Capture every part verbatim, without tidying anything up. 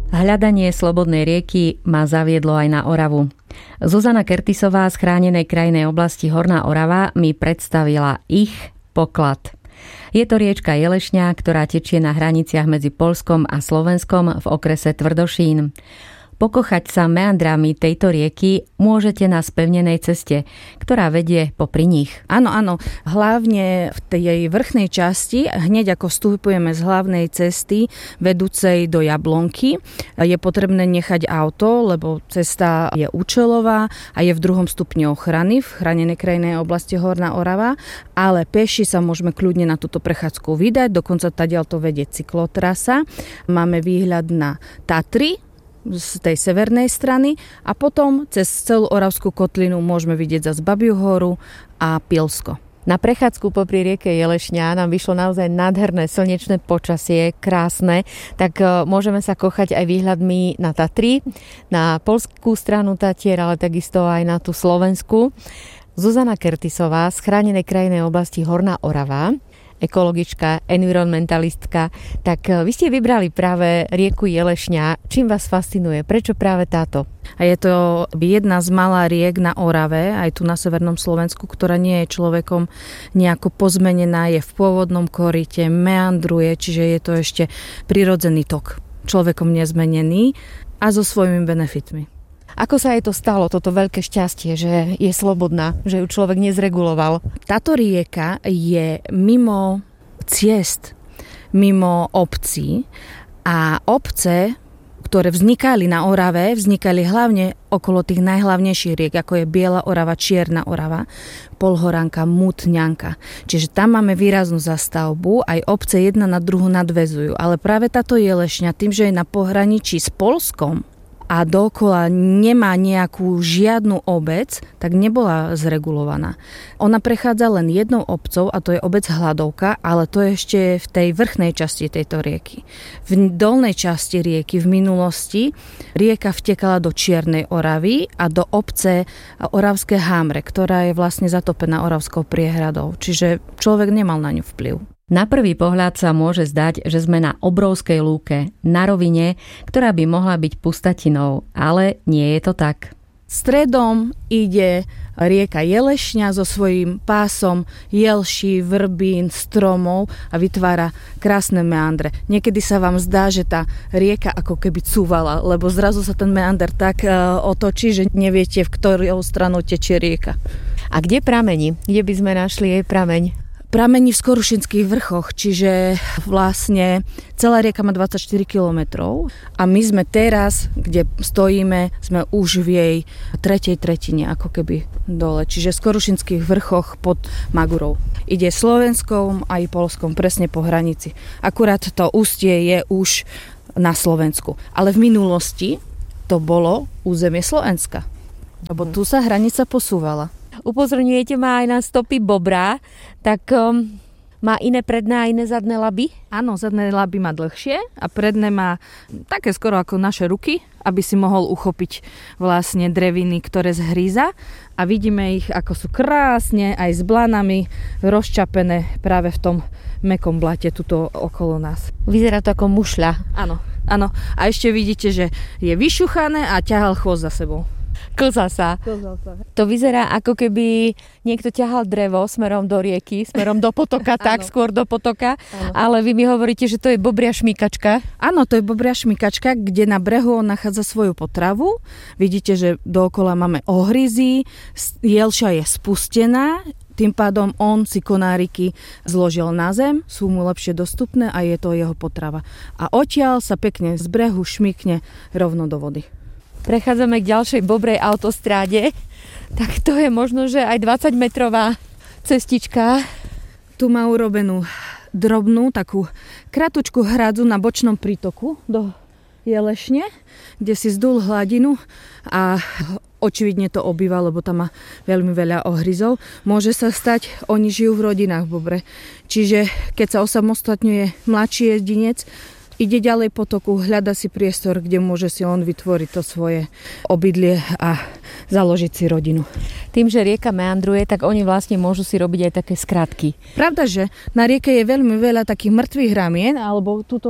Hľadanie slobodnej rieky ma zaviedlo aj na Oravu. Zuzana Kertisová z chránenej krajinnej oblasti Horná Orava mi predstavila ich poklad. Je to riečka Jelešňa, ktorá tečie na hraniciach medzi Poľskom a Slovenskom v okrese Tvrdošín. Pokochať sa meandrami tejto rieky môžete na spevnenej ceste, ktorá vedie popri nich. Áno, áno. Hlavne v tej vrchnej časti, hneď ako vstupujeme z hlavnej cesty vedúcej do Jablonky, je potrebné nechať auto, lebo cesta je účelová a je v druhom stupni ochrany v chránenej krajinnej oblasti Horná Orava, ale peši sa môžeme kľudne na túto prechádzku vydať, dokonca tadiaľ to vedie cyklotrasa. Máme výhľad na Tatry z tej severnej strany a potom cez celú Oravskú kotlinu môžeme vidieť zase Babiu horu a Pilsko. Na prechádzku popri rieke Jelešňa nám vyšlo naozaj nádherné slnečné počasie, krásne, tak môžeme sa kochať aj výhľadmi na Tatry, na poľskú stranu Tatier, ale takisto aj na tú slovenskú. Zuzana Kertisová z chránenej krajinnej oblasti Horná Orava, ekologička, environmentalistka. Tak vy ste vybrali práve rieku Jelešňa. Čím vás fascinuje? Prečo práve táto? A je to jedna z malá riek na Orave, aj tu na severnom Slovensku, ktorá nie je človekom nejako pozmenená, je v pôvodnom koryte, meandruje, čiže je to ešte prirodzený tok, človekom nezmenený a so svojimi benefitmi. Ako sa jej to stalo, toto veľké šťastie, že je slobodná, že ju človek nezreguloval? Táto rieka je mimo ciest, mimo obcí a obce, ktoré vznikali na Orave, vznikali hlavne okolo tých najhlavnejších riek, ako je Biela Orava, Čierna Orava, Polhoranka, Mutňanka. Čiže tam máme výraznú zastavbu, aj obce jedna na druhu nadväzujú. Ale práve táto Jelešňa, tým, že je na pohraničí s Poľskom, a dookola nemá nejakú žiadnu obec, tak nebola zregulovaná. Ona prechádza len jednou obcou a to je obec Hladovka, ale to je ešte v tej vrchnej časti tejto rieky. V dolnej časti rieky v minulosti rieka vtekala do Čiernej Oravy a do obce Oravské Hámre, ktorá je vlastne zatopená Oravskou priehradou. Čiže človek nemal na ňu vplyv. Na prvý pohľad sa môže zdať, že sme na obrovskej lúke, na rovine, ktorá by mohla byť pustatinou, ale nie je to tak. Stredom ide rieka Jelešňa so svojím pásom jelší, vrbín, stromov a vytvára krásne meandre. Niekedy sa vám zdá, že tá rieka ako keby cúvala, lebo zrazu sa ten meander tak uh, otočí, že neviete, v ktorou stranou tečie rieka. A kde pramení? Kde by sme našli jej prameň? Pramení v Skorušinských vrchoch, čiže vlastne celá rieka má dvadsaťštyri kilometrov a my sme teraz, kde stojíme, sme už v jej tretej tretine, ako keby dole. Čiže v Skorušinských vrchoch pod Magurou. Ide Slovenskom aj Poľskom, presne po hranici. Akurát to ústie je už na Slovensku. Ale v minulosti to bolo územie Slovenska, lebo tu sa hranica posúvala. Upozorňujete ma aj na stopy bobra, tak um, má iné predné a iné zadné laby? Áno, zadné laby má dlhšie a predné má také skoro ako naše ruky, aby si mohol uchopiť vlastne dreviny, ktoré zhríza. A vidíme ich, ako sú krásne aj s blanami rozčapené práve v tom mäkkom blate tuto okolo nás. Vyzerá to ako mušľa. Áno, áno. A ešte vidíte, že je vyšuchané a ťahal chvost za sebou. Klza sa. To vyzerá, ako keby niekto ťahal drevo smerom do rieky, smerom do potoka, tak skôr do potoka. Ano. Ale vy mi hovoríte, že to je bobria šmýkačka. Áno, to je bobria šmýkačka, kde na brehu on nachádza svoju potravu. Vidíte, že dookola máme ohryzy, jelšia je spustená, tým pádom on si konáriky zložil na zem, sú mu lepšie dostupné a je to jeho potrava. A odtiaľ sa pekne z brehu šmykne rovno do vody. Prechádzame k ďalšej bobrej autostráde, tak to je možno, že aj dvadsaťmetrová cestička. Tu má urobenú drobnú, takú kratučku hradzu na bočnom prítoku do Jelešne, kde si zdul hladinu a očividne to obýva, lebo tam má veľmi veľa ohryzov. Môže sa stať, oni žijú v rodinách v bobre. Čiže keď sa osamostatňuje mladší jedinec, ide ďalej potoku, hľada si priestor, kde môže si on vytvoriť to svoje obydlie a založiť si rodinu. Tým, že rieka meandruje, tak oni vlastne môžu si robiť aj také skratky. Pravda, že na rieke je veľmi veľa takých mŕtvych ramien, alebo tuto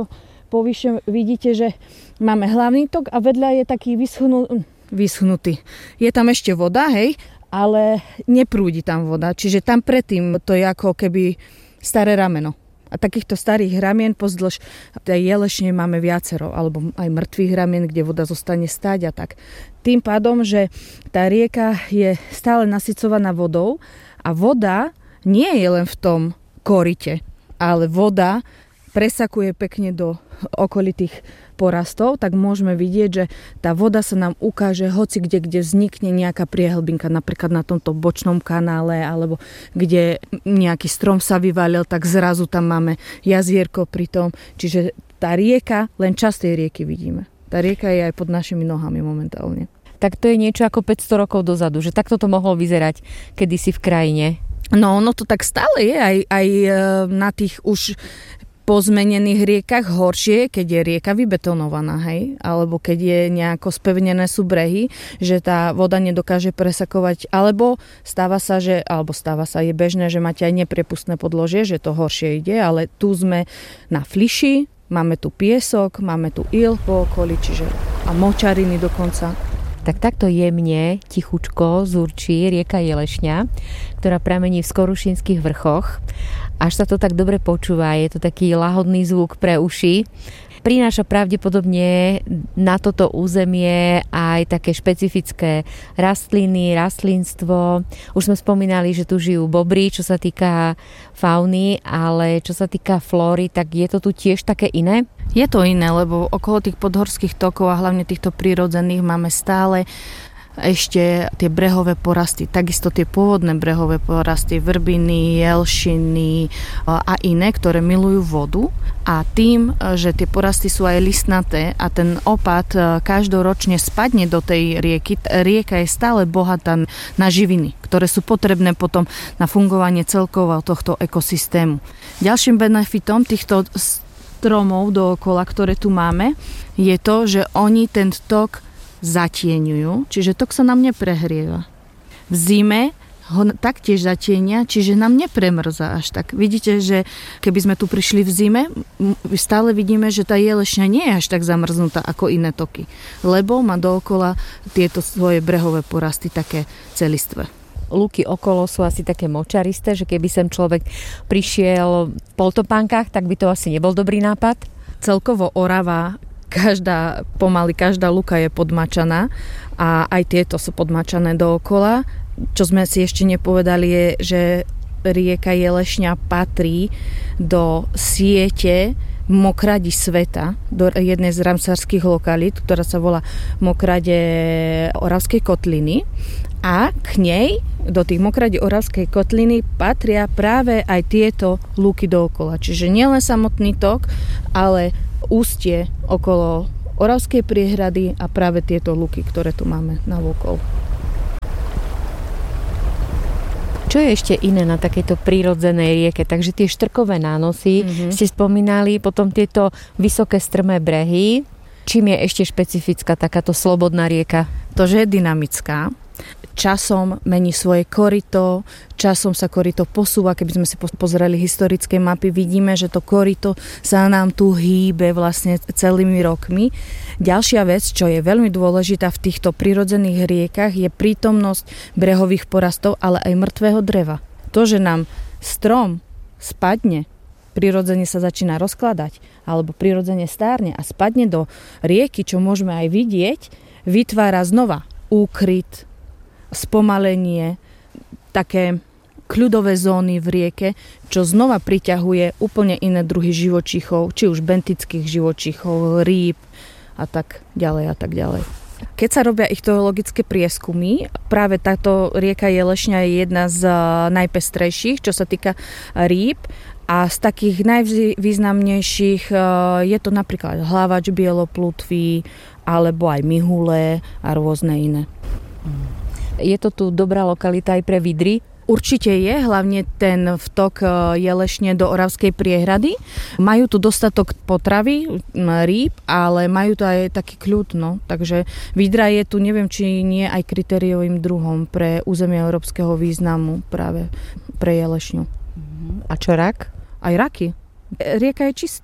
povyše vidíte, že máme hlavný tok a vedľa je taký vyschnutý, vyschnutý. Je tam ešte voda, hej, ale neprúdi tam voda. Čiže tam predtým to je ako keby staré rameno. A takýchto starých ramien pozdĺž tej Jelešne máme viacero, alebo aj mŕtvych ramien, kde voda zostane stáť a tak. Tým pádom, že tá rieka je stále nasycovaná vodou a voda nie je len v tom korite, ale voda presakuje pekne do okolitých porastov, tak môžeme vidieť, že tá voda sa nám ukáže hoci kde, kde vznikne nejaká priehlbinka, napríklad na tomto bočnom kanále, alebo kde nejaký strom sa vyvalil, tak zrazu tam máme jazierko pri tom. Čiže tá rieka, len časť tej rieky vidíme. Tá rieka je aj pod našimi nohami momentálne. Tak to je niečo ako päťsto rokov dozadu, že takto to mohlo vyzerať kedysi v krajine. No, ono to tak stále je, aj, aj na tých už pozmenených riekach horšie, keď je rieka vybetonovaná, hej, alebo keď je nejako spevnené sú brehy, že tá voda nedokáže presakovať, alebo stáva sa, že, alebo stáva sa, je bežné, že máte aj nepriepustné podložie, že to horšie ide, ale tu sme na fliši, máme tu piesok, máme tu il po okolí, čiže a močariny dokonca. Tak takto jemne, tichučko zurčí rieka Jelešňa, ktorá pramení v Skorušinských vrchoch. Až sa to tak dobre počúva, je to taký lahodný zvuk pre uši. Prináša pravdepodobne na toto územie aj také špecifické rastliny, rastlinstvo. Už sme spomínali, že tu žijú bobry, čo sa týka fauny, ale čo sa týka flóry, tak je to tu tiež také iné? Je to iné, lebo okolo tých podhorských tokov a hlavne týchto prírodzených máme stále ešte tie brehové porasty, takisto tie pôvodné brehové porasty, vrbiny, jelšiny a iné, ktoré milujú vodu a tým, že tie porasty sú aj listnaté a ten opad každoročne spadne do tej rieky, rieka je stále bohatá na živiny, ktoré sú potrebné potom na fungovanie celkovo tohto ekosystému. Ďalším benefitom týchto stromov dookola, ktoré tu máme, je to, že oni ten tok zatieňujú, čiže tok sa nám neprehrieva. V zime ho taktiež zatienia, čiže nám nepremrzá až tak. Vidíte, že keby sme tu prišli v zime, stále vidíme, že tá Jelešňa nie je až tak zamrznutá ako iné toky, lebo má dookola tieto svoje brehové porasty také celistvé. Lúky okolo sú asi také močaristé, že keby sem človek prišiel v poltopánkach, tak by to asi nebol dobrý nápad? Celkovo Orava, každá, pomaly každá lúka je podmačaná a aj tieto sú podmačané dookola. Čo sme si ešte nepovedali je, že rieka Jelešňa patrí do siete mokradi sveta, do jednej z ramsarských lokalít, ktorá sa volá Mokrade Oravskej kotliny a k nej, do tých mokradí Oravskej kotliny patria práve aj tieto lúky dookola. Čiže nielen samotný tok, ale ústie okolo Oravskej priehrady a práve tieto lúky, ktoré tu máme na okolo. Čo je ešte iné na takejto prírodzenej rieke? Takže tie štrkové nánosy mm-hmm. ste spomínali, potom tieto vysoké strmé brehy. Čím je ešte špecifická takáto slobodná rieka? To, že je dynamická. Časom mení svoje korito, časom sa korito posúva. Keby sme si pozreli historické mapy, vidíme, že to korito sa nám tu hýbe vlastne celými rokmi. Ďalšia vec, čo je veľmi dôležitá v týchto prirodzených riekach, je prítomnosť brehových porastov, ale aj mŕtvého dreva. To, že nám strom spadne, prirodzene sa začína rozkladať, alebo prirodzene stárne a spadne do rieky, čo môžeme aj vidieť, vytvára znova úkryt, spomalenie, také kľudové zóny v rieke, čo znova priťahuje úplne iné druhy živočíchov, či už bentických živočíchov, rýb a tak ďalej a tak ďalej. Keď sa robia ichtyologické prieskumy, práve táto rieka Jelešňa je jedna z najpestrejších, čo sa týka rýb. A z takých najvýznamnejších je to napríklad hlavač bieloplutvý, alebo aj mihule a rôzne iné. Je to tu dobrá lokalita aj pre vidry? Určite je, hlavne ten vtok Jelešne do Oravskej priehrady. Majú tu dostatok potravy, rýb, ale majú tu aj taký kľud, no. Takže vidra je tu, neviem, či nie aj kritériovým druhom pre územie európskeho významu práve pre Jelešňu. A čo rak? Aj raky. Rieka je čistá.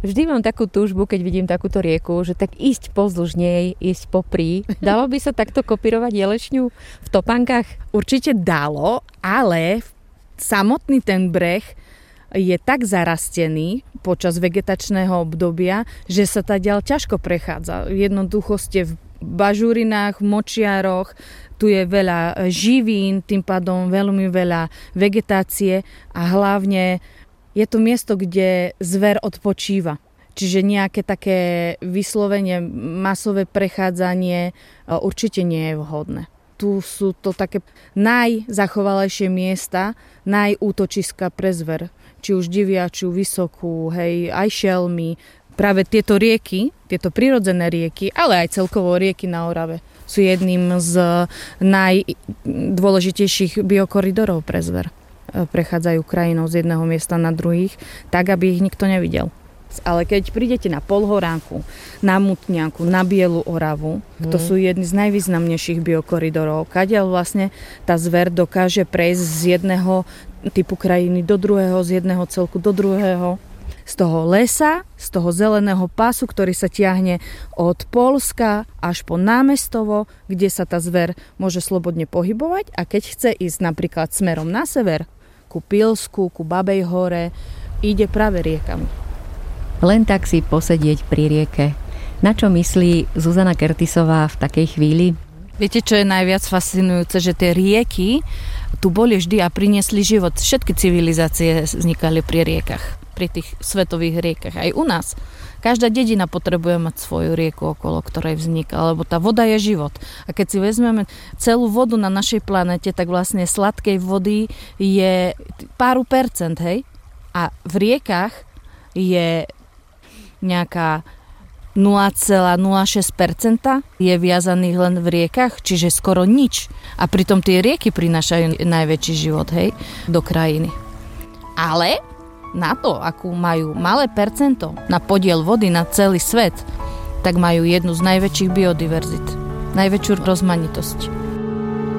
Vždy mám takú túžbu, keď vidím takúto rieku, že tak ísť pozdĺž nej, ísť popri. Dalo by sa takto kopírovať jelešňu v topánkach? Určite dalo, ale samotný ten breh je tak zarastený počas vegetačného obdobia, že sa tá ďal ťažko prechádza. Jednoducho ste v bažurinách, v močiaroch, tu je veľa živín, tým pádom veľmi veľa vegetácie a hlavne je to miesto, kde zver odpočíva. Čiže nejaké také vyslovene masové prechádzanie určite nie je vhodné. Tu sú to také najzachovalejšie miesta, najútočiska pre zver. Či už diviačiu, vysokú, hej, aj šelmy. Práve tieto rieky, tieto prirodzené rieky, ale aj celkovo rieky na Orave sú jedným z najdôležitejších biokoridorov pre zver. Prechádzajú krajinou z jedného miesta na druhých, tak, aby ich nikto nevidel. Ale keď prídete na Polhoránku, na Mutňanku, na Bielu Oravu, hmm. to sú jedny z najvýznamnejších biokoridorov, kadiaľ vlastne tá zver dokáže prejsť z jedného typu krajiny do druhého, z jedného celku do druhého. Z toho lesa, z toho zeleného pásu, ktorý sa tiahne od Poľska až po Námestovo, kde sa tá zver môže slobodne pohybovať, a keď chce ísť napríklad smerom na sever, ku Pilsku, ku Babej hore, ide práve riekami. Len tak si posedieť pri rieke. Na čo myslí Zuzana Kertisová v takej chvíli? Viete, čo je najviac fascinujúce? Že tie rieky tu boli vždy a priniesli život. Všetky civilizácie vznikali pri riekach, pri tých svetových riekach. Aj u nás. Každá dedina potrebuje mať svoju rieku, okolo ktorej vzniká, lebo tá voda je život. A keď si vezmeme celú vodu na našej planete, tak vlastne sladkej vody je pár percent, hej? A v riekach je nejaká nula celá nula šesť percenta je viazaných len v riekach, čiže skoro nič. A pritom tie rieky prinášajú najväčší život, hej, do krajiny. Ale na to, akú majú malé percento na podiel vody na celý svet, tak majú jednu z najväčších biodiverzit, najväčšiu rozmanitosť.